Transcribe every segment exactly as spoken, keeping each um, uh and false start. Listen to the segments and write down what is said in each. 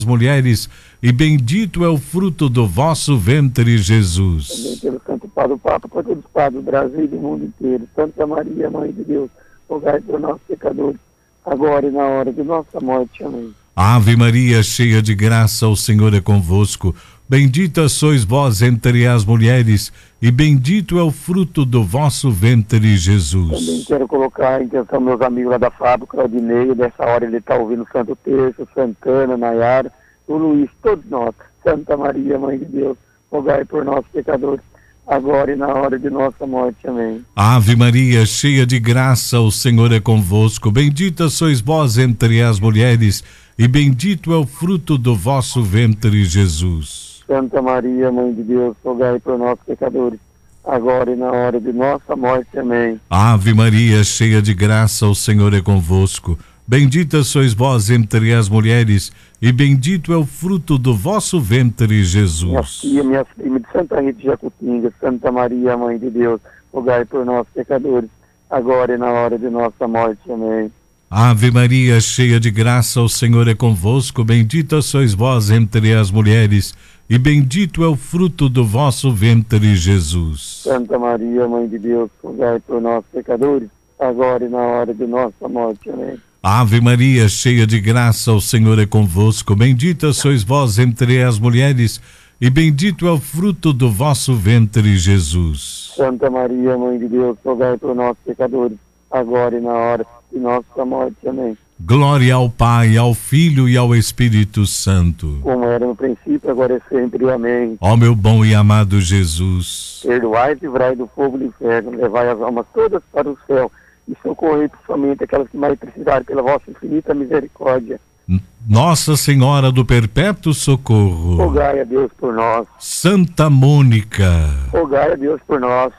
mulheres, e bendito é o fruto do vosso ventre, Jesus. Também pelo Santo Padre, o Papa, para todos os padres do Brasil e do mundo inteiro. Santa Maria, Mãe de Deus, rogai por nós pecadores, agora e na hora de nossa morte. Amém. Ave Maria, cheia de graça, o Senhor é convosco. Bendita sois vós entre as mulheres, e bendito é o fruto do vosso ventre, Jesus. Também quero colocar em atenção meus amigos lá da fábrica, Claudinei, dessa hora ele está ouvindo Santo Terço, Santana, Nayara, o Luiz, todos nós. Santa Maria, Mãe de Deus, rogai por nós pecadores, agora e na hora de nossa morte. Amém. Ave Maria, cheia de graça, o Senhor é convosco. Bendita sois vós entre as mulheres, e bendito é o fruto do vosso ventre, Jesus. Santa Maria, Mãe de Deus, rogai por nós pecadores, agora e na hora de nossa morte. Amém. Ave Maria, cheia de graça, o Senhor é convosco. Bendita sois vós entre as mulheres, e bendito é o fruto do vosso ventre, Jesus. Minha filha, minha prima de Santa Rita de Jacutinga, Santa Maria, Mãe de Deus, rogai por nós pecadores, agora e na hora de nossa morte. Amém. Ave Maria, cheia de graça, o Senhor é convosco. Bendita sois vós entre as mulheres, e bendito é o fruto do vosso ventre, Jesus. Santa Maria, Mãe de Deus, rogai por nós pecadores, agora e na hora de nossa morte. Amém. Ave Maria, cheia de graça, o Senhor é convosco. Bendita sois vós entre as mulheres, e bendito é o fruto do vosso ventre, Jesus. Santa Maria, Mãe de Deus, rogai por nós pecadores, agora e na hora de nossa morte. Amém. Glória ao Pai, ao Filho e ao Espírito Santo. Como era no princípio, agora é sempre. Amém. Ó meu bom e amado Jesus, perdoai e livrai do fogo do inferno, levai as almas todas para o céu e socorrei principalmente aquelas que mais precisarem pela vossa infinita misericórdia. Nossa Senhora do Perpétuo Socorro, rogai a Deus por nós. Santa Mônica, rogai a Deus por nós.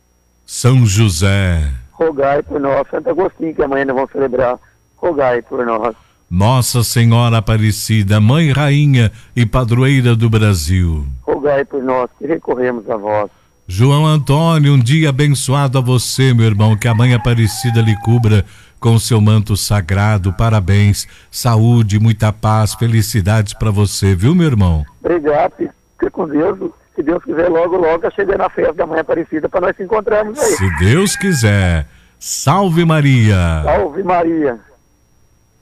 São José, rogai por nós. Santo Agostinho, que amanhã nós vamos celebrar, rogai por nós. Nossa Senhora Aparecida, Mãe, Rainha e Padroeira do Brasil, rogai por nós que recorremos a vós. João Antônio, um dia abençoado a você, meu irmão, que a Mãe Aparecida lhe cubra com seu manto sagrado. Parabéns, saúde, muita paz, felicidades para você, viu, meu irmão? Obrigado, fica com Deus. Se Deus quiser, logo, logo, chega na festa da Mãe Aparecida para nós se encontrarmos aí. Se Deus quiser. Salve Maria! Salve Maria!